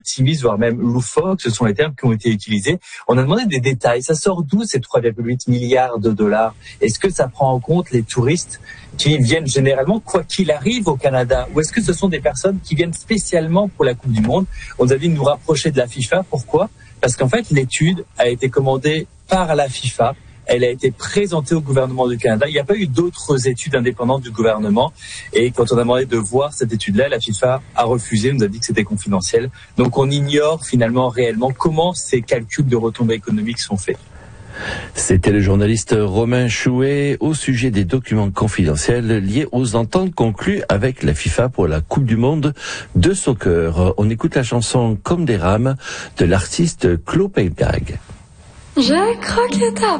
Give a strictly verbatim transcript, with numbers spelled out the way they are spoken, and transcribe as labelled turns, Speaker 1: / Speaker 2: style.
Speaker 1: optimistes, voire même loufoques, ce sont les termes qui ont été utilisés. On a demandé des détails. Ça sort d'où ces trois virgule huit milliards de dollars? Est-ce que ça prend en compte les touristes qui viennent généralement, quoi qu'il arrive, au Canada? Ou est-ce que ce sont des personnes qui viennent spécialement pour la Coupe du Monde? On nous a dit de nous rapprocher de la FIFA. Pourquoi? Parce qu'en fait, l'étude a été commandée par la FIFA. Elle a été présentée au gouvernement du Canada. Il n'y a pas eu d'autres études indépendantes du gouvernement. Et quand on a demandé de voir cette étude-là, la FIFA a refusé, nous a dit que c'était confidentiel. Donc on ignore finalement réellement comment ces calculs de retombées économiques sont faits.
Speaker 2: C'était le journaliste Romain Chouet au sujet des documents confidentiels liés aux ententes conclues avec la FIFA pour la Coupe du Monde de soccer. On écoute la chanson Comme des rames de l'artiste Claude Pelgag.
Speaker 3: Je crois que ta